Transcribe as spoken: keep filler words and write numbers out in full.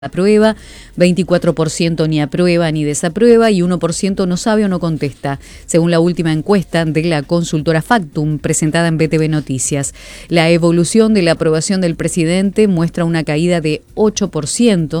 aprueba, veinticuatro por ciento ni aprueba ni desaprueba y uno por ciento no sabe o no contesta, según la última encuesta de la consultora Factum presentada en B T V Noticias. La evolución de la aprobación del presidente muestra una caída de ocho por ciento